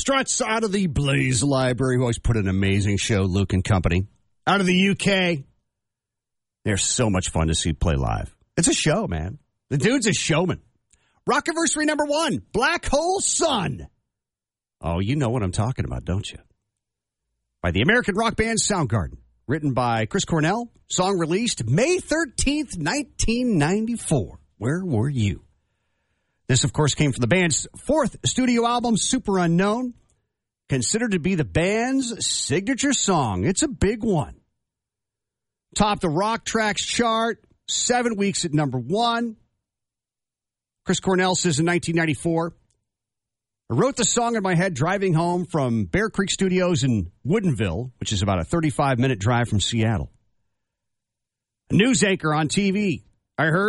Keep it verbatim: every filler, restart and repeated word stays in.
Struts out of the Blaze Library, who always put an amazing show, Luke and company. Out of the U K. They're so much fun to see play live. It's a show, man. The dude's a showman. Rockiversary number one, Black Hole Sun. Oh, you know what I'm talking about, don't you? By the American rock band Soundgarden. Written by Chris Cornell. Song released May thirteenth, nineteen ninety-four. Where were you? This, of course, came from the band's fourth studio album, Super Unknown. Considered to be the band's signature song. It's a big one. Topped the Rock Tracks chart. Seven weeks at number one. Chris Cornell says in nineteen ninety-four, I wrote the song in my head driving home from Bear Creek Studios in Woodinville, which is about a thirty-five minute drive from Seattle. A news anchor on T V. I heard